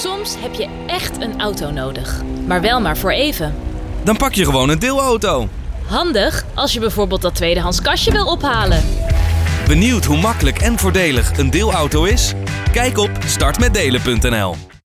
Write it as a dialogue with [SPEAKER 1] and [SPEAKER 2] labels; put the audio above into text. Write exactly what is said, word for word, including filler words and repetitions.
[SPEAKER 1] Soms heb je echt een auto nodig, maar wel maar voor even.
[SPEAKER 2] Dan pak je gewoon een deelauto.
[SPEAKER 1] Handig als je bijvoorbeeld dat tweedehands kastje wil ophalen.
[SPEAKER 2] Benieuwd hoe makkelijk en voordelig een deelauto is? Kijk op start met delen punt n l.